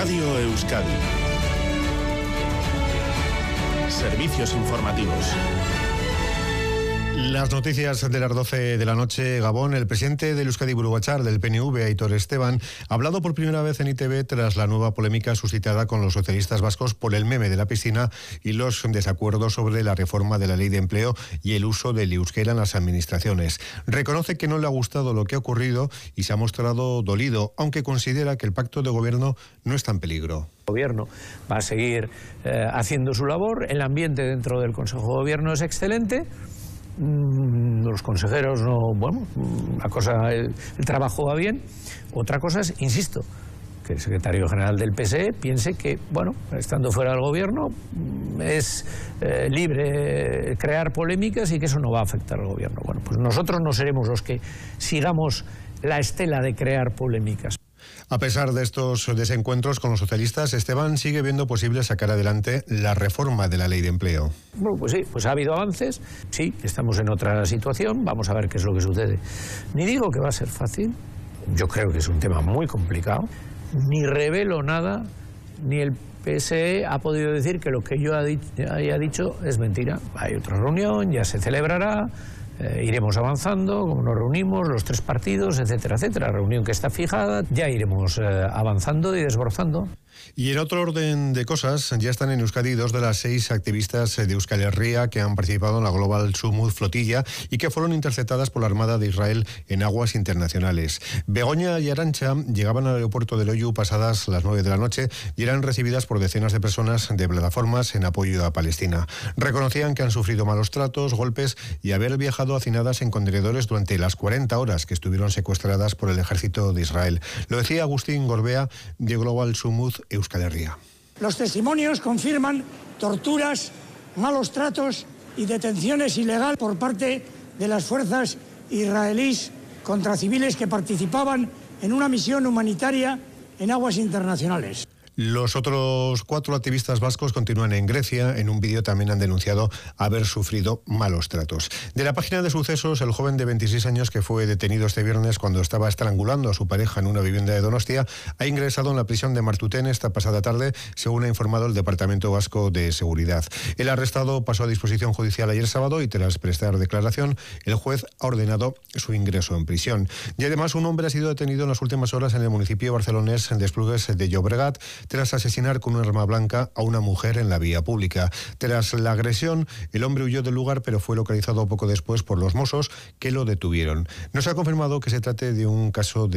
Radio Euskadi. Servicios informativos. Las noticias de las 12 de la noche. Gabón. El presidente del Euskadi Buru Batzar del PNV, Aitor Esteban, ha hablado por primera vez en ITV tras la nueva polémica suscitada con los socialistas vascos por el meme de la piscina y los desacuerdos sobre la reforma de la ley de empleo y el uso del euskera en las administraciones. Reconoce que no le ha gustado lo que ha ocurrido y se ha mostrado dolido, aunque considera que el pacto de gobierno no está en peligro. El Gobierno va a seguir haciendo su labor. El ambiente dentro del Consejo de Gobierno es excelente. Los consejeros el trabajo va bien. Otra cosa es, insisto, que el secretario general del PSE piense que, estando fuera del gobierno es libre crear polémicas y que eso no va a afectar al gobierno. Pues nosotros no seremos los que sigamos la estela de crear polémicas. A pesar de estos desencuentros con los socialistas, Esteban sigue viendo posible sacar adelante la reforma de la ley de empleo. Pues sí, ha habido avances, sí, estamos en otra situación, vamos a ver qué es lo que sucede. Ni digo que va a ser fácil, yo creo que es un tema muy complicado, ni revelo nada, ni el PSE ha podido decir que lo que yo haya dicho es mentira. Hay otra reunión, ya se celebrará. Iremos avanzando, como nos reunimos, los tres partidos, etcétera, etcétera. Reunión que está fijada, ya iremos avanzando y desbrozando. Y en otro orden de cosas, ya están en Euskadi 2 de las 6 activistas de Euskal Herria que han participado en la Global Summit Flotilla y que fueron interceptadas por la Armada de Israel en aguas internacionales. Begoña y Arantxa llegaban al aeropuerto de Loiu pasadas las 9 de la noche y eran recibidas por decenas de personas de plataformas en apoyo a Palestina. Reconocían que han sufrido malos tratos, golpes y haber viajado hacinadas en contenedores durante las 40 horas que estuvieron secuestradas por el ejército de Israel. Lo decía Agustín Gorbea de Global Summit Euskal Herria. Los testimonios confirman torturas, malos tratos y detenciones ilegales por parte de las fuerzas israelíes contra civiles que participaban en una misión humanitaria en aguas internacionales. Los otros 4 activistas vascos continúan en Grecia. En un vídeo también han denunciado haber sufrido malos tratos. De la página de sucesos, el joven de 26 años que fue detenido este viernes cuando estaba estrangulando a su pareja en una vivienda de Donostia ha ingresado en la prisión de Martutén esta pasada tarde, según ha informado el Departamento Vasco de Seguridad. El arrestado pasó a disposición judicial ayer sábado y tras prestar declaración, el juez ha ordenado su ingreso en prisión. Y además, un hombre ha sido detenido en las últimas horas en el municipio barcelonés de Esplugues de Llobregat tras asesinar con un arma blanca a una mujer en la vía pública. Tras la agresión, el hombre huyó del lugar, pero fue localizado poco después por los Mossos, que lo detuvieron. No se ha confirmado que se trate de un caso de